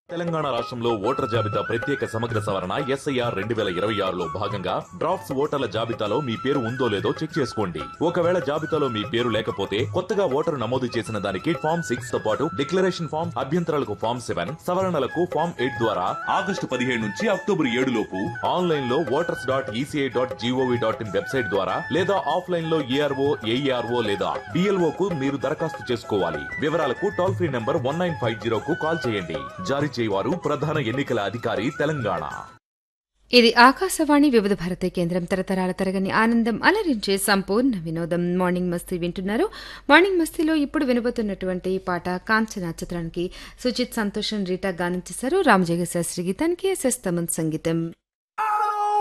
తెలంగాణ రాష్ట్రంలో ఓటర్ల జాబితా ప్రత్యేక సమగ్ర సవరణ SIR 2026లో భాగంగా డ్రాఫ్ట్స్ ఓటర్ల జాబితాలో మీ పేరు ఉందో లేదో చెక్ చేసుకోండి. ఒకవేళ జాబితాలో మీ పేరు లేకపోతే కొత్తగా ఓటరు నమోదు చేసిన దానికి ఫామ్ 6 తో పాటు డిక్లరేషన్ ఫామ్, అభ్యంతరాలకు ఫామ్ 7, సవరణలకు ఫామ్ 8 ద్వారా ఆగస్టు 17 నుంచి అక్టోబర్ 7 లోపు ఆన్లైన్ లో voters.eci.gov.in వెబ్సైట్ ద్వారా లేదా ఆఫ్లైన్ లో ARO, AERO లేదా BLO కు మీరు దరఖాస్తు చేసుకోవాలి. వివరాలకు టోల్ ఫ్రీ నంబర్ 1950 కు కాల్ చేయండి. జారీ చేయవారు ప్రధాన ఎన్నికల అధికారి తెలంగాణ. ఇది ఆకాశవాణి వివిధ భారతి కేంద్రం. తరతరాల తరగని ఆనందం అలరించే సంపూర్ణ వినోదం. మార్నింగ్ మస్తీ వింటున్నారు. మార్నింగ్ మస్తీలో ఇప్పుడు వినబోతున్నటువంటి పాట కాంచనా చిత్రానికి సుజిత్, సంతోషం, రీటా గానం చేశారు. రామజోగ శాస్త్రి గీతానికి SS తమన్ సంగీతం.